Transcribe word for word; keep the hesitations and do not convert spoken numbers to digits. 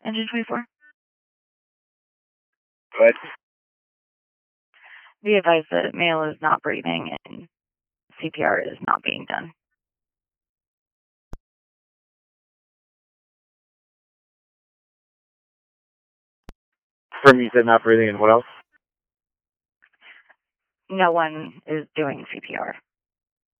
Engine twenty-four. Go ahead. Be advised that male is not breathing and C P R is not being done. From you said not breathing, and what else? No one is doing C P R.